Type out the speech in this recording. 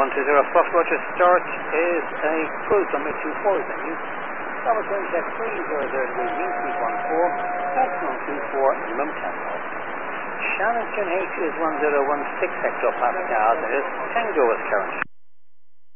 120 Foxtrot start is a cruise on mid 24 is in use. Thomas Wind check 300 degree mean speed 14, maximum 24, minimum 10 knots. Shannon H is 1016 hectopascal, it is Tango is current.